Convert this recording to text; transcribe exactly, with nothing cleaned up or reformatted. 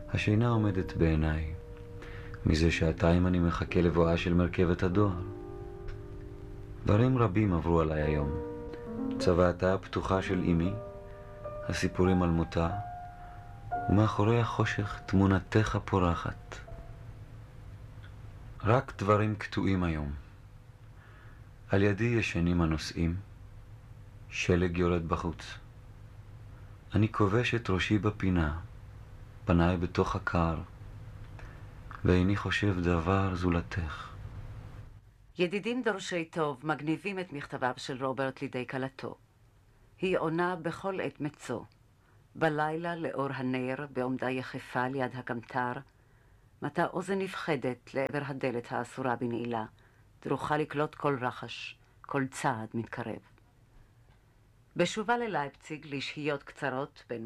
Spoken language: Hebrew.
השינה עומדת בעיניי. מזה שעתיים אני מחכה לבואה של מרכבת הדואר. דברים רבים עברו עליי היום. צוואתה הפתוחה של אמי, הסיפורים על מותה, ומאחורי החושך תמונתך פורחת. רק דברים קטועים היום. על ידי ישנים הנוסעים, שלג יורד בחוץ. אני כובש את ראשי בפינה, פניי בתוך הקר, ואיני חושב דבר זולתך. ידידים דורשי טוב מגניבים את מכתביו של רוברט לידי קלתו. היא עונה בכל עת מצו. בלילה לאור הנר, בעומדה יחפה ליד הקמטר, מטה אוזן נפחדת לעבר הדלת האסורה בנעילה, דרוכה לקלוט כל רחש, כל צעד מתקרב. בשובה ללייפציג לשהיות קצרות בין